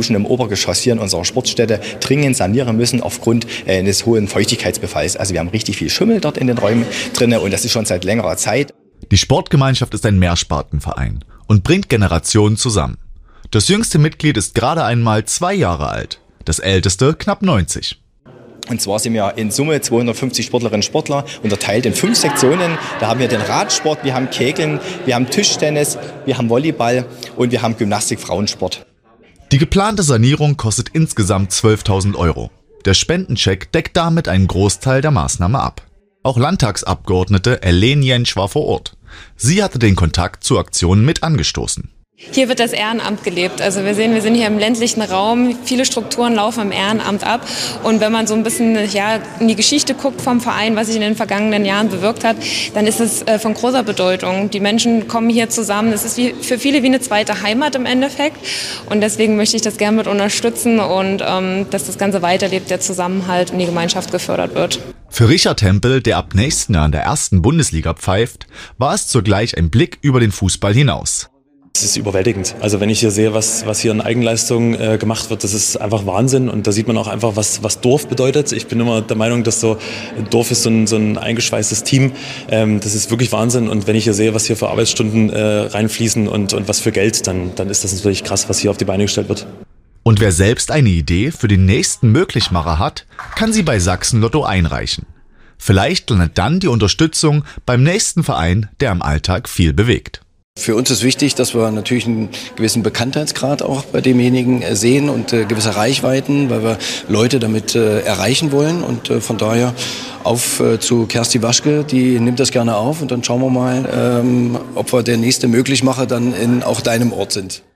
Duschen im Obergeschoss hier in unserer Sportstätte dringend sanieren müssen aufgrund eines hohen Feuchtigkeitsbefalls. Also wir haben richtig viel Schimmel dort in den Räumen drin und das ist schon seit längerer Zeit. Die Sportgemeinschaft ist ein Mehrspartenverein und bringt Generationen zusammen. Das jüngste Mitglied ist gerade einmal 2 Jahre alt, das älteste knapp 90. Und zwar sind wir in Summe 250 Sportlerinnen und Sportler, unterteilt in 5 Sektionen. Da haben wir den Radsport, wir haben Kegeln, wir haben Tischtennis, wir haben Volleyball und wir haben Gymnastik-Frauensport. Die geplante Sanierung kostet insgesamt 12.000 €. Der Spendencheck deckt damit einen Großteil der Maßnahme ab. Auch Landtagsabgeordnete Ellen Jentsch war vor Ort. Sie hatte den Kontakt zur Aktion mit angestoßen. Hier wird das Ehrenamt gelebt. Also wir sehen, wir sind hier im ländlichen Raum. Viele Strukturen laufen im Ehrenamt ab. Und wenn man so ein bisschen in die Geschichte guckt vom Verein, was sich in den vergangenen Jahren bewirkt hat, dann ist es von großer Bedeutung. Die Menschen kommen hier zusammen. Es ist für viele wie eine zweite Heimat im Endeffekt. Und deswegen möchte ich das gerne mit unterstützen und dass das Ganze weiterlebt, der Zusammenhalt und die Gemeinschaft gefördert wird. Für Richard Tempel, der ab nächsten Jahr in der 1. Bundesliga pfeift, war es zugleich ein Blick über den Fußball hinaus. Es ist überwältigend. Also wenn ich hier sehe, was hier in Eigenleistung gemacht wird, das ist einfach Wahnsinn. Und da sieht man auch einfach, was Dorf bedeutet. Ich bin immer der Meinung, dass so ein Dorf ist so ein eingeschweißtes Team. Das ist wirklich Wahnsinn. Und wenn ich hier sehe, was hier für Arbeitsstunden reinfließen und was für Geld, dann ist das natürlich krass, was hier auf die Beine gestellt wird. Und wer selbst eine Idee für den nächsten Möglichmacher hat, kann sie bei Sachsen Lotto einreichen. Vielleicht landet dann die Unterstützung beim nächsten Verein, der im Alltag viel bewegt. Für uns ist wichtig, dass wir natürlich einen gewissen Bekanntheitsgrad auch bei demjenigen sehen und gewisse Reichweiten, weil wir Leute damit erreichen wollen. Und von daher auf zu Kersti Waschke, die nimmt das gerne auf und dann schauen wir mal, ob wir der nächste Möglichmacher dann in auch deinem Ort sind.